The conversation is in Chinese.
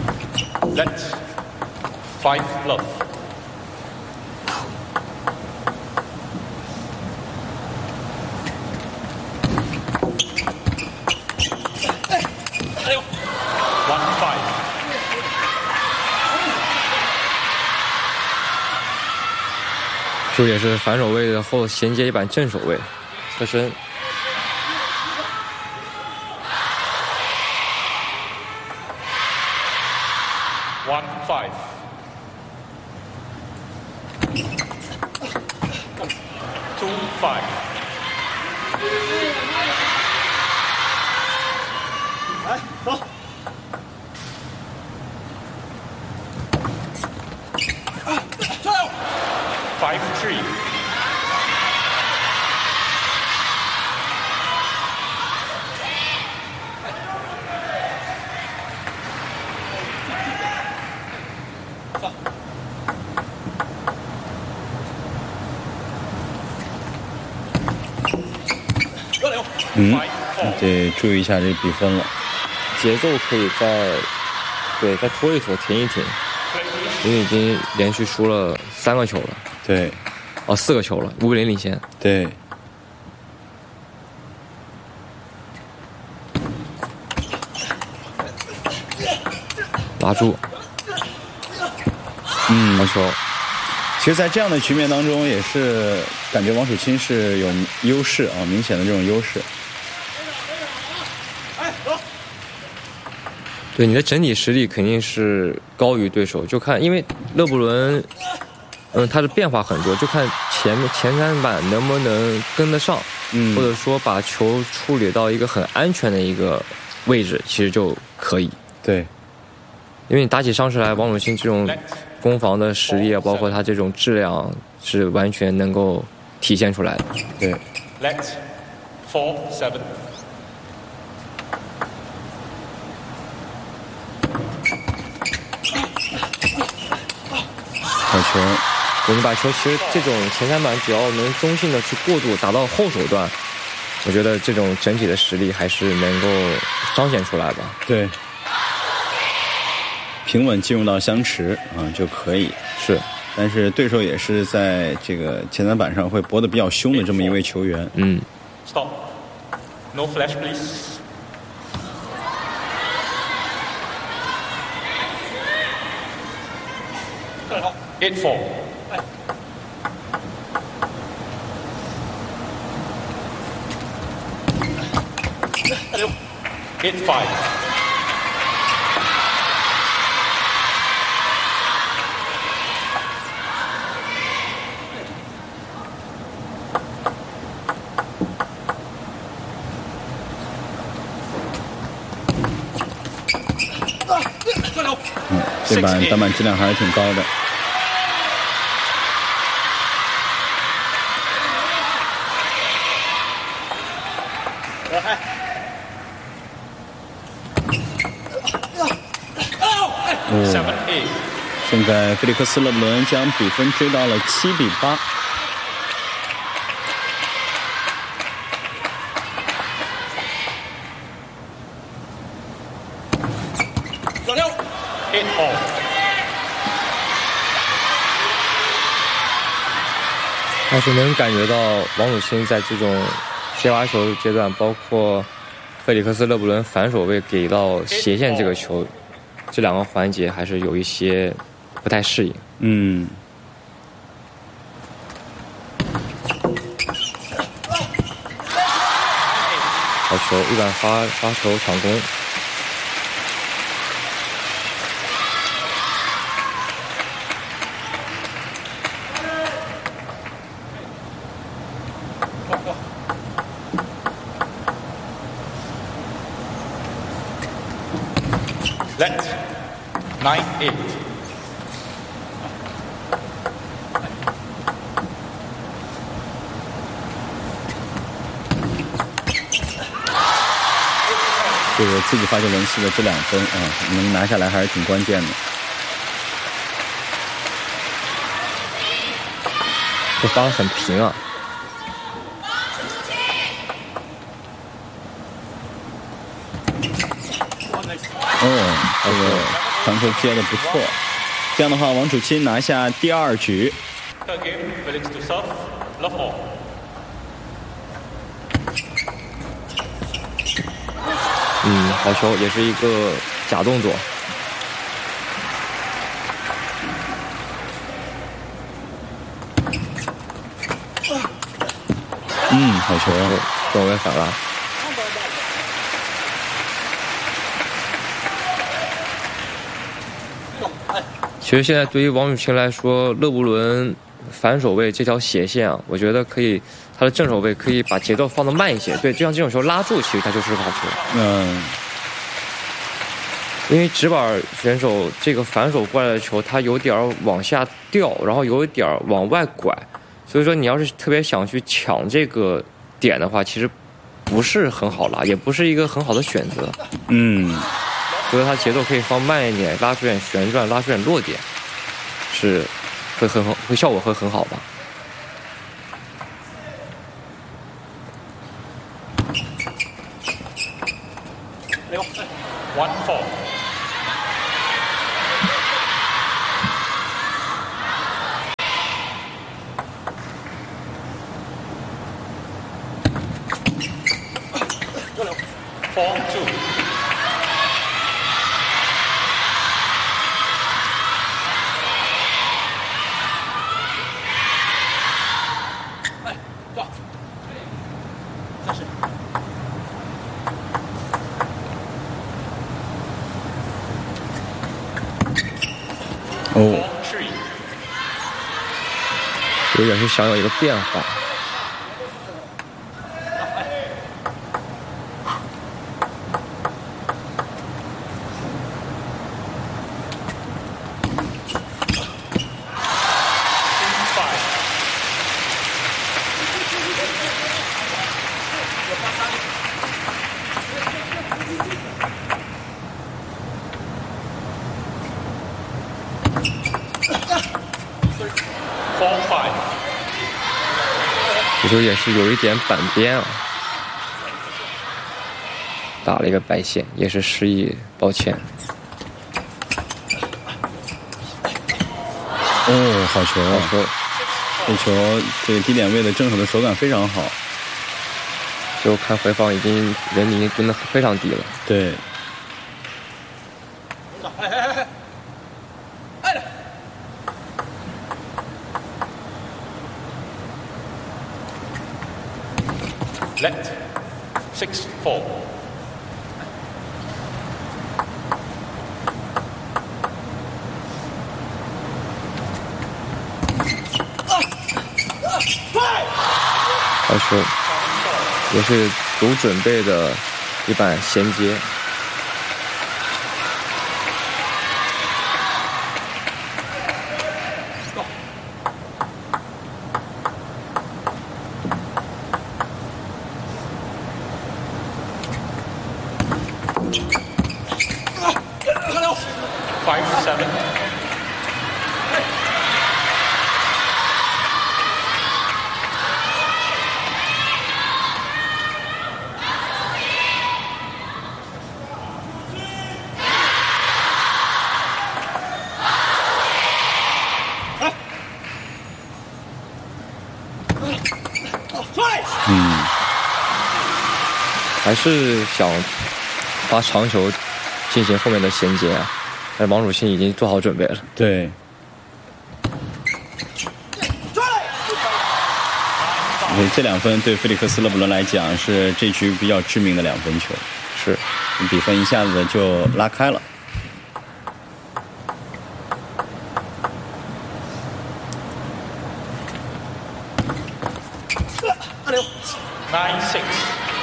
Let 5 love. 这也是反手位的后衔接一板正手位，侧身。 1-5. 2-5. 来，走。 5-3. 得注意一下这比分了。 节奏可以再拖一拖，停一停，因为已经连续输了3个球了。 对 ，4个球了，5-0领先。 对， 拉住，好球。 其实在这样的局面当中也是感觉王楚钦是有优势啊，明显的这种优势。 对，你的整体实力肯定是高于对手，就看因为勒布伦他的变化很多，就看前3板能不能跟得上，或者说把球处理到一个很安全的一个位置，其实就可以。 对， 因为你打起上势来，王楚钦这种攻防的实力啊，包括他这种质量是完全能够体现出来的。 对。 Let 4-7. 好球！ 我们把球其实这种前3板只要能中性的去过渡打到后手段，我觉得这种整体的实力还是能够彰显出来吧。 对，平稳进入到相持就可以。 是， 但是对手也是在这个前3板上会搏得比较凶的这么一位球员。 Stop. No flash, please. 8-4. 8-5. 这板单板质量还是挺高的。现在菲利克斯勒布伦将比分追到了7-8。 但是能感觉到王楚钦在这种接发球阶段，包括费里克斯勒布伦反手位给到斜线这个球，这2个环节还是有一些不太适应。好球，一板发球抢攻。 Let 9-8. 这个自己发球轮次的这2分能拿下来还是挺关键的。 这发得很平啊。 传球接的不错。这样的话，王楚钦拿下第2局。 Third game, Felix to serve, love all. 好球，也是一个假动作。 好球， 中位反拉。其实现在对于王楚钦来说，勒布伦反手位这条斜线啊，我觉得可以，他的正手位可以把节奏放得慢一些。对，就像这种球拉住，其实他就是个好球。因为直板选手这个反手过来的球，他有点往下掉，然后有一点往外拐，所以说你要是特别想去抢这个点的话，其实不是很好拉，也不是一个很好的选择。所以它节奏可以放慢一点，拉出点旋转，拉出点落点，是会很好，会效果会很好吧。 1-4. Four, 2. 有点是想有一个变化。这球也是有一点板边啊，打了一个白线，也是示意抱歉。 好球，好球！这球这个低点位的正手的手感非常好。 就看回放，人已经蹲得非常低了。 对。 Left, 6-4. 好球，也是有准备的一板衔接。 5-7. 还是想发长球进行后面的衔接啊，但王楚钦已经做好准备了。 对。这2分对菲利克斯·勒布伦来讲是这局比较致命的2分球， 是比分一下子就拉开了。 9-6.